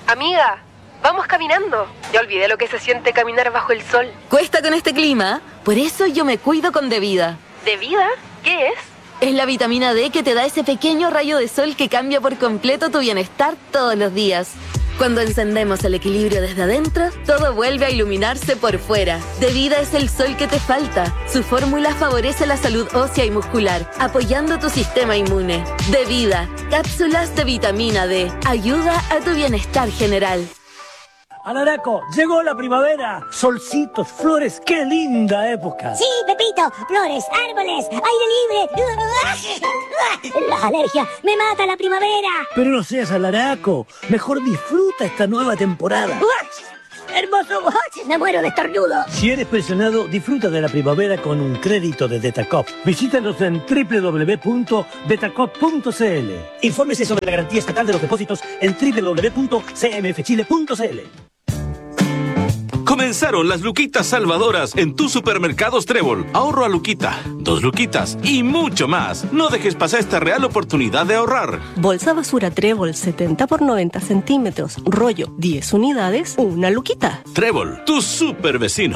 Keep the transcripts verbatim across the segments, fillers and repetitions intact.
Amiga, vamos caminando. Ya olvidé lo que se siente caminar bajo el sol. Cuesta con este clima, por eso yo me cuido con Devida. ¿Devida? ¿Qué es? Es la vitamina D que te da ese pequeño rayo de sol que cambia por completo tu bienestar todos los días. Cuando encendemos el equilibrio desde adentro, todo vuelve a iluminarse por fuera. Devida es el sol que te falta. Su fórmula favorece la salud ósea y muscular, apoyando tu sistema inmune. Devida, cápsulas de vitamina D. Ayuda a tu bienestar general. Alaraco, llegó la primavera. Solcitos, flores, qué linda época. Sí, Pepito, flores, árboles, aire libre. La alergia, me mata la primavera. Pero no seas alaraco, mejor disfruta esta nueva temporada. Hermoso, me muero de estornudo. Si eres pensionado, disfruta de la primavera con un crédito de Detacop. Visítanos en doble u doble u doble u punto detacop punto c l. Infórmese sobre la garantía estatal de los depósitos en doble u doble u doble u punto c m f chile punto c l. Comenzaron las luquitas salvadoras en tus supermercados Trébol. Ahorro a luquita, dos luquitas y mucho más. No dejes pasar esta real oportunidad de ahorrar. Bolsa basura Trébol setenta por noventa centímetros, rollo diez unidades, una luquita. Trébol, tu super vecino.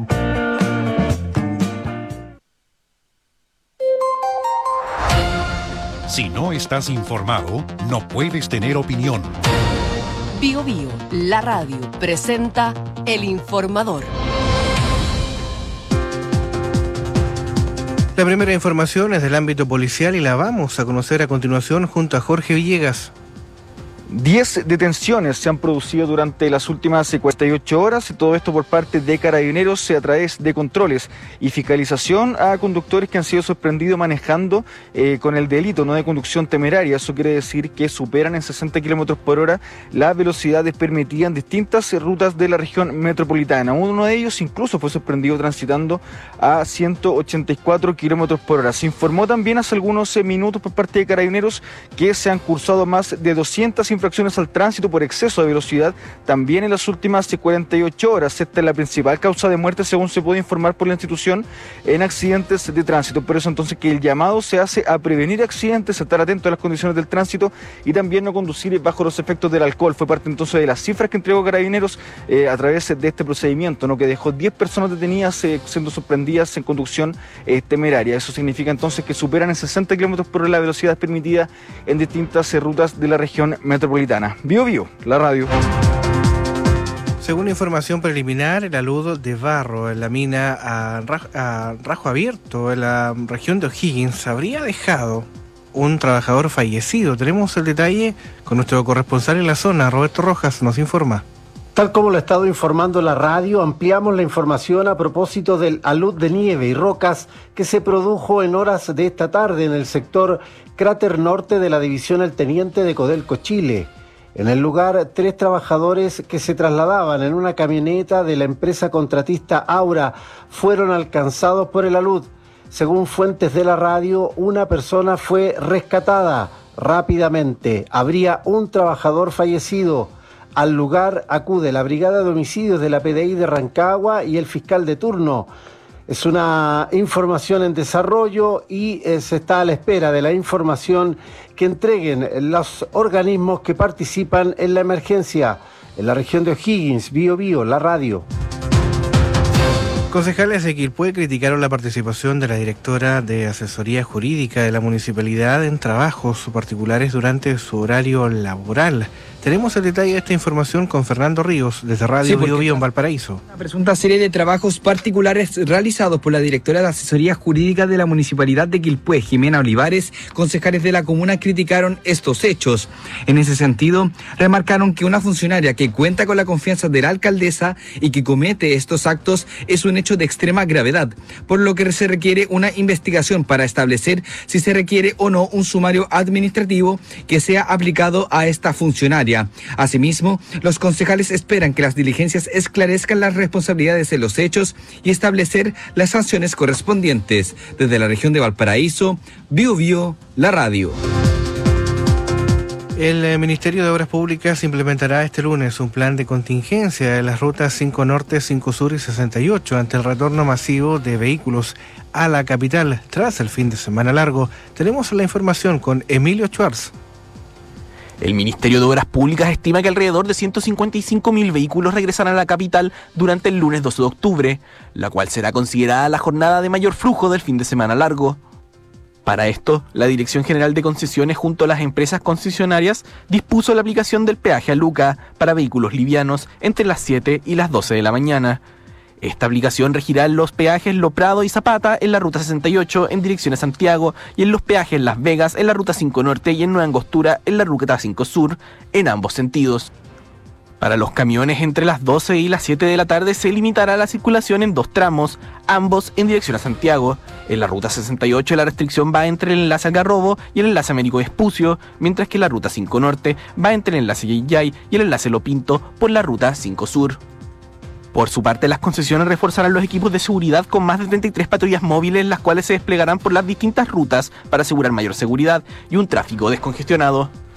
Si no estás informado, no puedes tener opinión. Bio Bio, la radio, presenta El Informador. La primera información es del ámbito policial y la vamos a conocer a continuación junto a Jorge Villegas. Diez detenciones se han producido durante las últimas cincuenta y ocho horas, todo esto por parte de Carabineros a través de controles y fiscalización a conductores que han sido sorprendidos manejando eh, con el delito no de conducción temeraria. Eso quiere decir que superan en sesenta kilómetros por hora las velocidades permitidas en distintas rutas de la región metropolitana. Uno de ellos incluso fue sorprendido transitando a ciento ochenta y cuatro kilómetros por hora. Se informó también hace algunos minutos por parte de Carabineros que se han cursado más de doscientas infracciones al tránsito por exceso de velocidad también en las últimas cuarenta y ocho horas. Esta es la principal causa de muerte, según se puede informar por la institución, en accidentes de tránsito. Por eso entonces que el llamado se hace a prevenir accidentes, a estar atento a las condiciones del tránsito y también no conducir bajo los efectos del alcohol. Fue parte entonces de las cifras que entregó Carabineros eh, a través de este procedimiento, ¿no? Que dejó diez personas detenidas eh, siendo sorprendidas en conducción eh, temeraria. Eso significa entonces que superan en sesenta kilómetros por hora la velocidad permitida en distintas eh, rutas de la región metropolitana. Bio Bio, la radio. Según información preliminar, el aludo de barro en la mina a, Raj, a Rajo Abierto, en la región de O'Higgins, habría dejado un trabajador fallecido. Tenemos el detalle con nuestro corresponsal en la zona, Roberto Rojas, nos informa. Tal como lo ha estado informando la radio, ampliamos la información a propósito del alud de nieve y rocas que se produjo en horas de esta tarde en el sector Cráter Norte de la división El Teniente de Codelco, Chile. En el lugar, tres trabajadores que se trasladaban en una camioneta de la empresa contratista Aura fueron alcanzados por el alud. Según fuentes de la radio, una persona fue rescatada rápidamente. Habría un trabajador fallecido. Al lugar acude la Brigada de Homicidios de la P D I de Rancagua y el fiscal de turno. Es una información en desarrollo y eh, se está a la espera de la información que entreguen los organismos que participan en la emergencia. En la región de O'Higgins, Bio Bio, la radio. Concejales de Quilpué criticaron la participación de la directora de asesoría jurídica de la municipalidad en trabajos particulares durante su horario laboral. Tenemos el detalle de esta información con Fernando Ríos, desde Radio sí, Bio Bio en Valparaíso. Una presunta serie de trabajos particulares realizados por la directora de asesoría jurídica de la municipalidad de Quilpué, Jimena Olivares, concejales de la comuna criticaron estos hechos. En ese sentido, remarcaron que una funcionaria que cuenta con la confianza de la alcaldesa y que comete estos actos es un hecho de extrema gravedad, por lo que se requiere una investigación para establecer si se requiere o no un sumario administrativo que sea aplicado a esta funcionaria. Asimismo, los concejales esperan que las diligencias esclarezcan las responsabilidades de los hechos y establecer las sanciones correspondientes. Desde la región de Valparaíso, Bio Bio, la radio. El Ministerio de Obras Públicas implementará este lunes un plan de contingencia de las rutas cinco Norte, cinco Sur y sesenta y ocho ante el retorno masivo de vehículos a la capital tras el fin de semana largo. Tenemos la información con Emilio Schwartz. El Ministerio de Obras Públicas estima que alrededor de ciento cincuenta y cinco mil vehículos regresarán a la capital durante el lunes doce de octubre, la cual será considerada la jornada de mayor flujo del fin de semana largo. Para esto, la Dirección General de Concesiones junto a las empresas concesionarias dispuso la aplicación del peaje a Luca para vehículos livianos entre las siete y las doce de la mañana. Esta aplicación regirá en los peajes Lo Prado y Zapata en la ruta sesenta y ocho en dirección a Santiago y en los peajes Las Vegas en la ruta cinco Norte y en Nueva Angostura en la ruta cinco Sur, en ambos sentidos. Para los camiones entre las doce y las siete de la tarde se limitará la circulación en dos tramos, ambos en dirección a Santiago. En la ruta sesenta y ocho la restricción va entre el enlace Algarrobo y el enlace Américo Vespucio, mientras que la ruta cinco Norte va entre el enlace Yayay y el enlace Lo Pinto por la ruta cinco Sur. Por su parte, las concesiones reforzarán los equipos de seguridad con más de treinta y tres patrullas móviles, las cuales se desplegarán por las distintas rutas para asegurar mayor seguridad y un tráfico descongestionado.